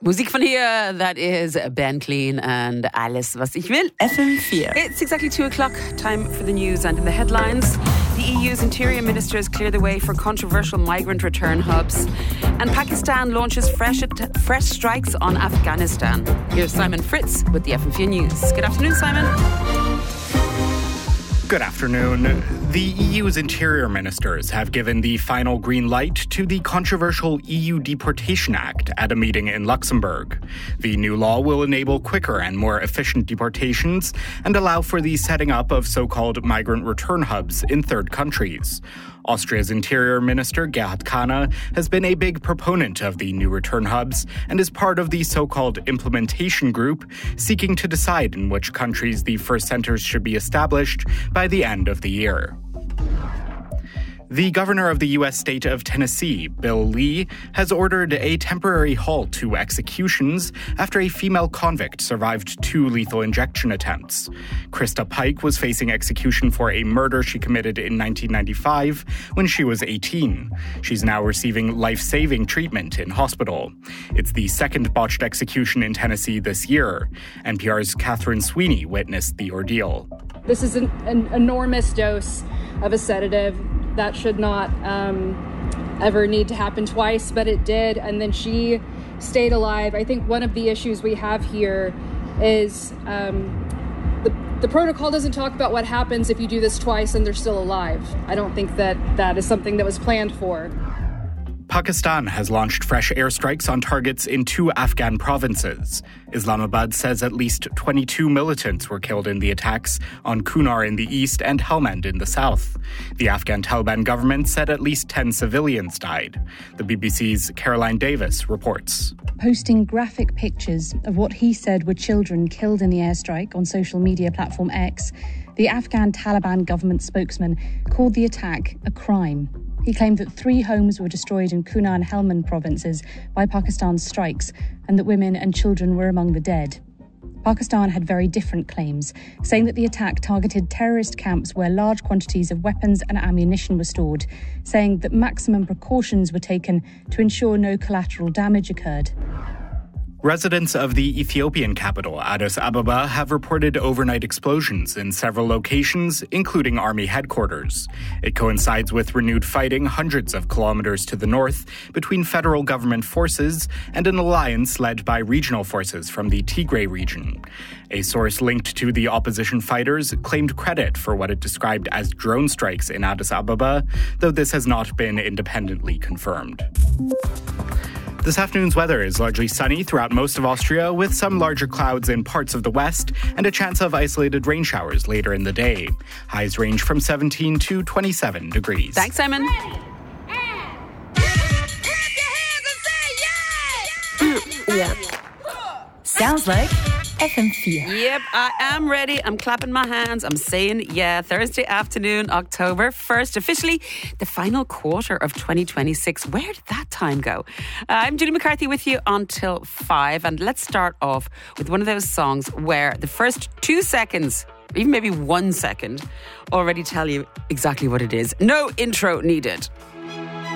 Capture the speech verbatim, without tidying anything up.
Musik von hier, that is Ben Clean and Alles, was ich will. F M four. It's exactly two o'clock, time for the news. And in the headlines, the E U's interior ministers clear the way for controversial migrant return hubs. And Pakistan launches fresh, fresh strikes on Afghanistan. Here's Simon Fritz with the F M four News. Good afternoon, Simon. Good afternoon. The E U's interior ministers have given the final green light to the controversial E U Deportation Act at a meeting in Luxembourg. The new law will enable quicker and more efficient deportations and allow for the setting up of so-called migrant return hubs in third countries. Austria's Interior Minister Gerhard Kahner has been a big proponent of the new return hubs and is part of the so-called implementation group seeking to decide in which countries the first centers should be established by the end of the year. The governor of the U S state of Tennessee, Bill Lee, has ordered a temporary halt to executions after a female convict survived two lethal injection attempts. Krista Pike was facing execution for a murder she committed in nineteen ninety-five when she was eighteen. She's now receiving life-saving treatment in hospital. It's the second botched execution in Tennessee this year. N P R's Catherine Sweeney witnessed the ordeal. This is an, an enormous dose of a sedative that should not um, ever need to happen twice, but it did, and then she stayed alive. I think one of the issues we have here is um, the, the protocol doesn't talk about what happens if you do this twice and they're still alive. I don't think that that is something that was planned for. Pakistan has launched fresh airstrikes on targets in two Afghan provinces. Islamabad says at least twenty-two militants were killed in the attacks on Kunar in the east and Helmand in the south. The Afghan Taliban government said at least ten civilians died. The B B C's Caroline Davis reports. Posting graphic pictures of what he said were children killed in the airstrike on social media platform X, the Afghan Taliban government spokesman called the attack a crime. He claimed that three homes were destroyed in Kunar and Helmand provinces by Pakistan's strikes and that women and children were among the dead. Pakistan had very different claims, saying that the attack targeted terrorist camps where large quantities of weapons and ammunition were stored, saying that maximum precautions were taken to ensure no collateral damage occurred. Residents of the Ethiopian capital, Addis Ababa, have reported overnight explosions in several locations, including army headquarters. It coincides with renewed fighting hundreds of kilometers to the north between federal government forces and an alliance led by regional forces from the Tigray region. A source linked to the opposition fighters claimed credit for what it described as drone strikes in Addis Ababa, though this has not been independently confirmed. This afternoon's weather is largely sunny throughout most of Austria, with some larger clouds in parts of the west and a chance of isolated rain showers later in the day. Highs range from seventeen to twenty-seven degrees. Thanks, Simon. Yeah. Sounds like F M four. Yep, I am ready. I'm clapping my hands. I'm saying, yeah, Thursday afternoon, October first, officially the final quarter of twenty twenty-six. Where did that time go? Uh, I'm Julie McCarthy with you until five. And let's start off with one of those songs where the first two seconds, even maybe one second, already tell you exactly what it is. No intro needed.